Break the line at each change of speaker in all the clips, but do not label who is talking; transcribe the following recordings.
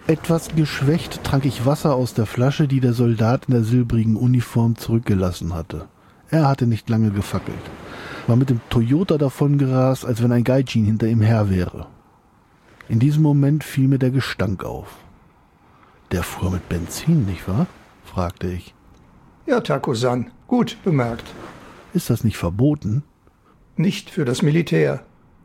Etwas geschwächt trank ich Wasser aus der Flasche, die der Soldat in der silbrigen Uniform zurückgelassen hatte. Er hatte nicht lange gefackelt, war mit dem Toyota davongerast, als wenn ein Gaijin hinter ihm her wäre. In diesem Moment fiel mir der Gestank auf. Der fuhr mit Benzin, nicht wahr? Fragte ich.
Ja, Tako-san, gut bemerkt.
Ist das nicht verboten?
Nicht für das Militär.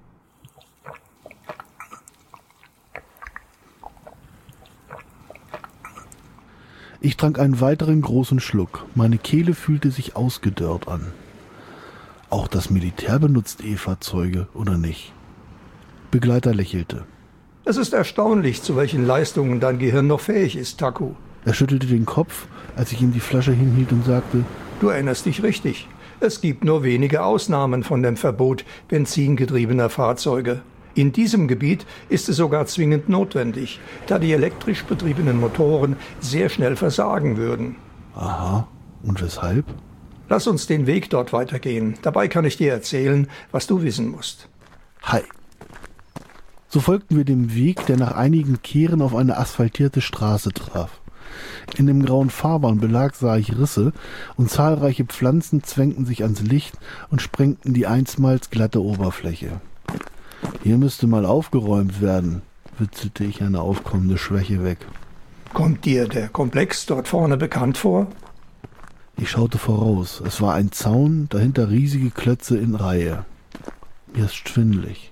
Ich trank einen weiteren großen Schluck. Meine Kehle fühlte sich ausgedörrt an. Auch das Militär benutzt E-Fahrzeuge, oder nicht? Begleiter lächelte.
Es ist erstaunlich, zu welchen Leistungen dein Gehirn noch fähig ist, Taku.
Er schüttelte den Kopf, als ich ihm die Flasche hinhielt und sagte,
Du erinnerst dich richtig. Es gibt nur wenige Ausnahmen von dem Verbot benzingetriebener Fahrzeuge. In diesem Gebiet ist es sogar zwingend notwendig, da die elektrisch betriebenen Motoren sehr schnell versagen würden.
Aha, und weshalb?
Lass uns den Weg dort weitergehen. Dabei kann ich dir erzählen, was du wissen musst.
Hi. So folgten wir dem Weg, der nach einigen Kehren auf eine asphaltierte Straße traf. In dem grauen Fahrbahnbelag sah ich Risse und zahlreiche Pflanzen zwängten sich ans Licht und sprengten die einstmals glatte Oberfläche. Hier müsste mal aufgeräumt werden, witzelte ich eine aufkommende Schwäche weg.
Kommt dir der Komplex dort vorne bekannt vor?
Ich schaute voraus. Es war ein Zaun, dahinter riesige Klötze in Reihe. Mir ist schwindelig.